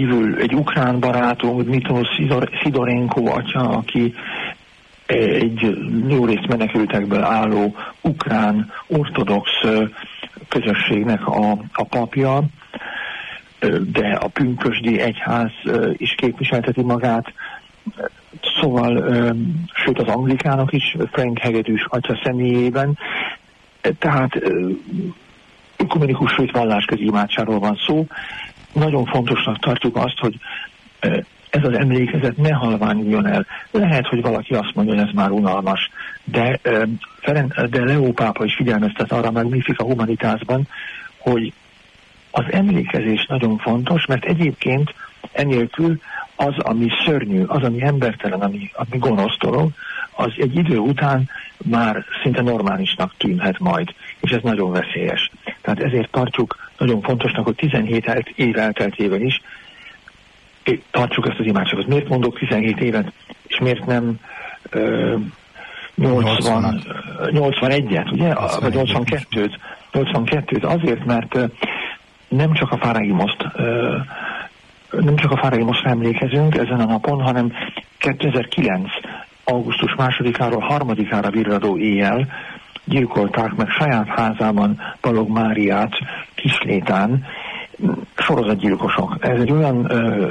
kívül egy ukrán barátunk, Dmytro Szidorenko atya, aki egy jó részt menekültekből álló ukrán ortodox közösségnek a papja, de a pünkösdi egyház is képviselteti magát, szóval, sőt az anglikánok is, Frank Hegedűs atya személyében, tehát ökumenikus, sőt vallásközi imádságról van szó. Nagyon fontosnak tartjuk azt, hogy ez az emlékezet ne halványuljon el. Lehet, hogy valaki azt mondja, hogy ez már unalmas, de Leó pápa is figyelmeztet arra Magnificat Humanitásban, hogy az emlékezés nagyon fontos, mert egyébként enélkül az, ami szörnyű, az, ami embertelen, ami gonosz dolog, az egy idő után már szinte normálisnak tűnhet majd, és ez nagyon veszélyes. Tehát ezért tartjuk nagyon fontosnak, hogy 17 év elteltével is tartsuk ezt az imádságot. Miért mondok 17 évet, és miért nem 81-et, ugye? Vagy 82-t? Azért, mert nem csak a Fáraimosra emlékezünk ezen a napon, hanem 2009. augusztus 2-áról 3-ára virradó éjjel gyilkolták meg saját házában Balogh Máriát Kislétán sorozatgyilkosok. Ez egy olyan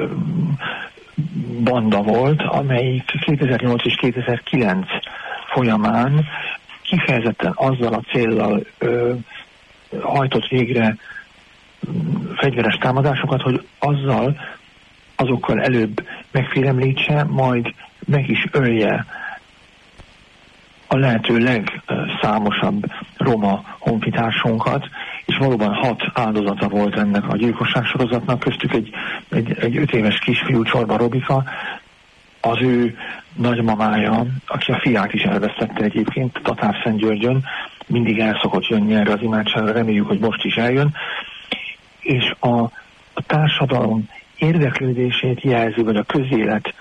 banda volt, amelyik 2008 és 2009 folyamán kifejezetten azzal a céllal hajtott végre fegyveres támadásokat, hogy azokkal előbb megfélemlítse, majd meg is ölje a lehető legszámosabb roma honfitársunkat, és valóban 6 áldozata volt ennek a gyilkosság sorozatnak, köztük egy 5 éves kisfiú, Csorba Robika, az ő nagymamája, aki a fiát is elvesztette egyébként Tatárszentgyörgyön, mindig el szokott jönni erre az imádságra, reméljük, hogy most is eljön, és a társadalom érdeklődését jelzi, vagy a közélet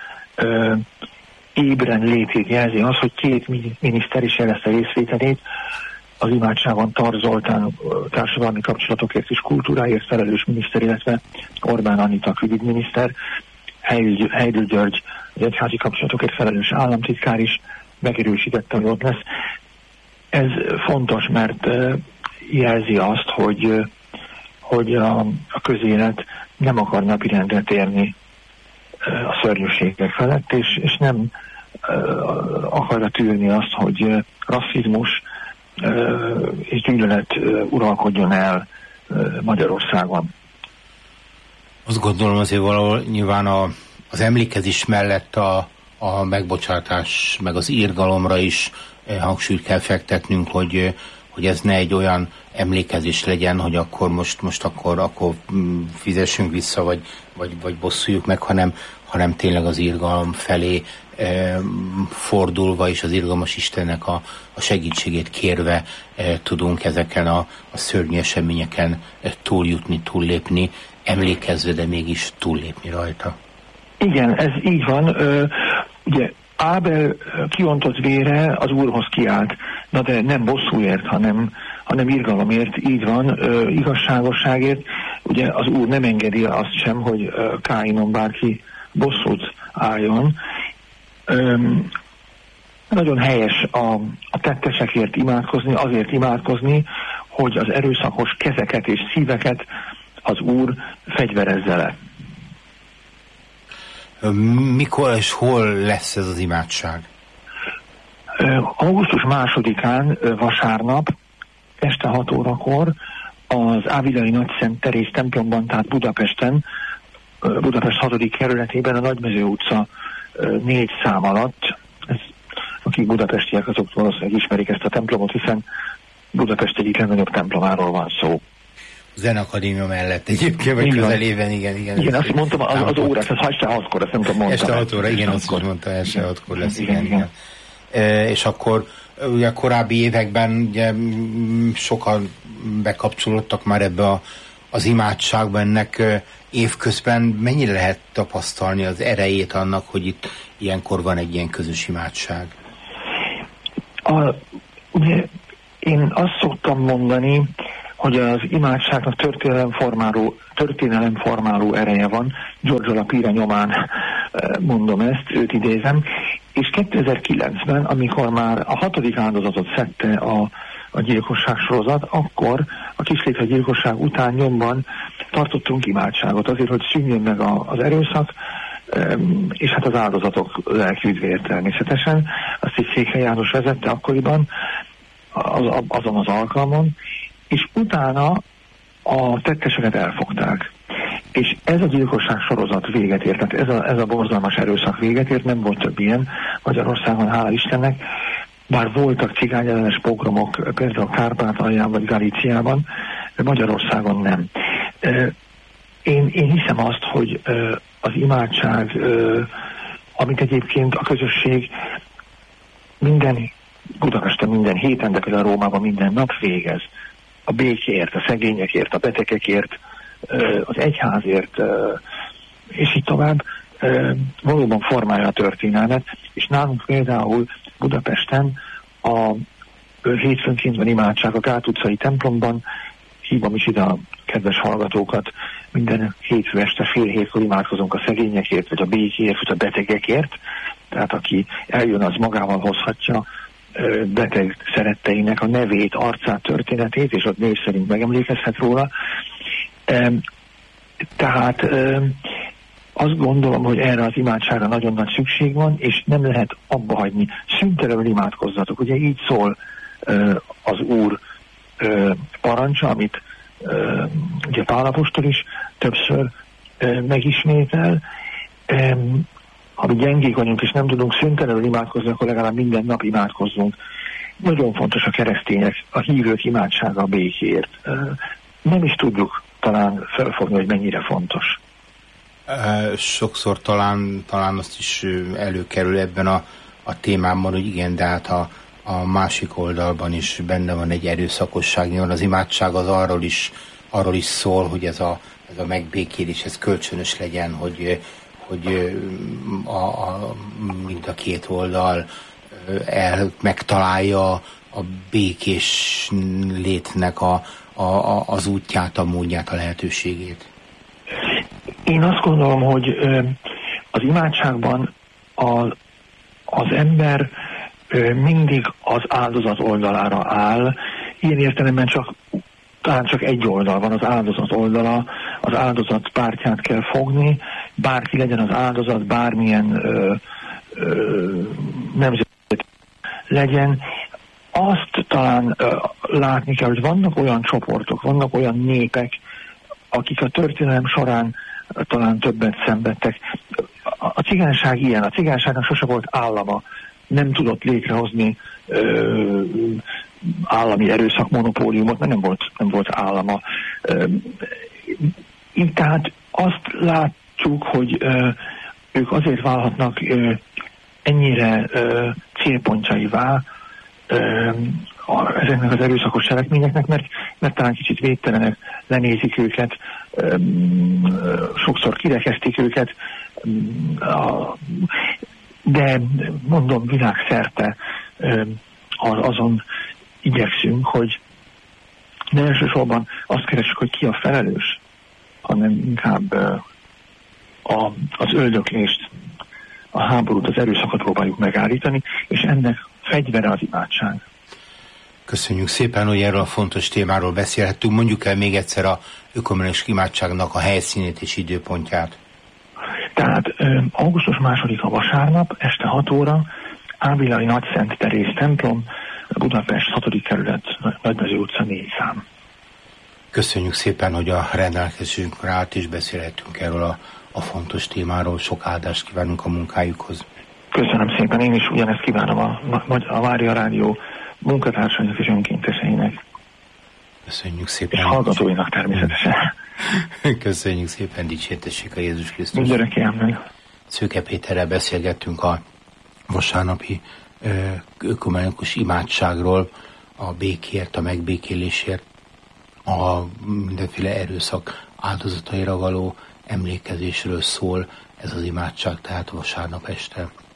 ébren létét jelzi az, hogy 2 miniszter is jelezte részvételét az imádságon. Tar Zoltán társadalmi kapcsolatokért és kultúráért felelős miniszter, illetve Orbán Anita külügyminiszter, Heydel György az egyházi kapcsolatokért felelős államtitkár is megerősítette, hogy ott lesz. Ez fontos, mert jelzi azt, hogy a közélet nem akar napirendre térni a szörnyűségek felett, és nem akarja tűrni azt, hogy rasszizmus és gyűlölet uralkodjon el Magyarországon. Azt gondolom azért valahol nyilván az emlékezés mellett a megbocsátás, meg az irgalomra is hangsúlyt kell fektetnünk, hogy ez ne egy olyan emlékezés legyen, hogy akkor most akkor fizessünk vissza, vagy bosszuljuk meg, hanem tényleg az irgalom felé fordulva, és az irgalmas Istennek a segítségét kérve tudunk ezeken a szörnyű eseményeken túljutni, túllépni, emlékezve, de mégis túllépni rajta. Igen, ez így van. Ugye Ábel kiontott vére az Úrhoz kiállt, na de nem bosszúért, hanem irgalomért, így van, igazságosságért. Ugye az Úr nem engedi azt sem, hogy Káinon bárki bosszút álljon. Nagyon helyes a tettesekért imádkozni, azért imádkozni, hogy az erőszakos kezeket és szíveket az Úr fegyverezze le. Mikor és hol lesz ez az imádság? Augusztus 2-án vasárnap este 6 órakor az Ávidai Nagyszent Teréz templomban, tehát Budapesten, Budapest 6. kerületében, a Nagymező utca 4 szám alatt. Akik budapestiek, azok valószínűleg ismerik ezt a templomot, hiszen Budapest egyik legnagyobb templomáról van szó. Zeneakadémia mellett egyébként, vagy közelében, igen. Igen, azt mondtam, az órát, ez este 6-kor, ezt nem tudom mondani. Este 6 óra, igen, azt is mondta, este 6-kor lesz, igen. És akkor ugye a korábbi években ugye sokan bekapcsolódtak már ebbe az imádságba, ennek évközben mennyire lehet tapasztalni az erejét annak, hogy itt ilyenkor van egy ilyen közös imádság? Ugye én azt szoktam mondani, hogy az imádságnak történelemformáló ereje van. Giorgio La Pira nyomán mondom ezt, őt idézem. És 2009-ben, amikor már a 6. áldozatot szedte a gyilkosság sorozat, akkor a Kislétre gyilkosság után nyomban tartottunk imádságot azért, hogy szűnjön meg az erőszak, és hát az áldozatok lelkiüdvéért természetesen. Azt is Székely János vezette akkoriban, azon az alkalmon, és utána a tetteseket elfogták. És ez a gyilkosság sorozat véget ért, tehát ez a borzalmas erőszak véget ért, nem volt több ilyen Magyarországon, hála Istennek, bár voltak cigányellenes pogromok, például Kárpátalján vagy Galíciában, de Magyarországon nem. Én hiszem azt, hogy az imádság, amit egyébként a közösség Budapesten minden héten, de például Rómában minden nap végez, a békéért, a szegényekért, a betegekért, az egyházért, és így tovább, valóban formálja a történelmet, és nálunk például Budapesten a hétfőnként van imádság a Gát utcai templomban, hívom is ide a kedves hallgatókat, minden hétfő este 6:30 imádkozunk a szegényekért, vagy a békéért, vagy a betegekért, tehát aki eljön, az magával hozhatja beteg szeretteinek a nevét, arcát, történetét, és ott név szerint megemlékezhet róla. Tehát azt gondolom, hogy erre az imádságra nagyon nagy szükség van, és nem lehet abba hagyni. Szüntelenül imádkozzatok. Ugye így szól az Úr parancsa, amit ugye Pál apostol is többször megismétel. Ha mi gyengék vagyunk, és nem tudunk szüntelenül imádkozni, akkor legalább minden nap imádkozzunk. Nagyon fontos a keresztények, a hívők imádsága a békéért. Nem is tudjuk talán felfogni, hogy mennyire fontos. Sokszor talán azt is előkerül ebben a témában, hogy igen, de hát a másik oldalban is benne van egy erőszakosság. Az imádság az arról is szól, hogy ez a megbékélés, ez kölcsönös legyen, hogy mind a két oldal megtalálja a békés létnek az útját, a módját, a lehetőségét. Én azt gondolom, hogy az imádságban az ember mindig az áldozat oldalára áll. Ilyen értelemben talán csak egy oldal van, az áldozat oldala, az áldozat pártját kell fogni, bárki legyen az áldozat, bármilyen nemzet legyen. Azt talán látni kell, hogy vannak olyan csoportok, vannak olyan népek, akik a történelem során talán többet szenvedtek. A cigányság ilyen, a cigányságnak sose volt állama, nem tudott létrehozni állami erőszakmonopóliumot, mert nem volt állama. Így tehát azt látjuk, hogy ők azért válhatnak ennyire célpontjaivá ezeknek az erőszakos cselekményeknek, mert talán kicsit védtelenek, lenézik őket, sokszor kirekesztik őket, de mondom, világszerte azon igyekszünk, hogy ne elsősorban azt keressük, hogy ki a felelős, hanem inkább az öldöklést, a háborút, az erőszakot próbáljuk megállítani, és ennek fegyvere az imádság. Köszönjük szépen, hogy erről a fontos témáról beszélhettünk. Mondjuk el még egyszer a ökumenikus imádságnak a helyszínét és időpontját. Tehát augusztus 2-a vasárnap, este 6 óra, Ábilai Nagyszent Teréz templom, Budapest 6. kerület, Nagymező utca 4 szám. Köszönjük szépen, hogy a rendelkezésünkre állt és beszélhetünk erről a fontos témáról. Sok áldást kívánunk a munkájukhoz. Köszönöm szépen, én is ugyanezt kívánom a Mária Rádió munkatársainak és önkénteseinek. Köszönjük szépen. És hallgatóinak természetesen. Köszönjük szépen, dicsértessék a Jézus Krisztus. Mindörökké emlék. Szőke Péterrel beszélgettünk a vasárnapi ökumenikus imádságról, a békért, a megbékélésért, a mindenféle erőszak áldozataira való emlékezésről szól ez az imádság, tehát vasárnap este.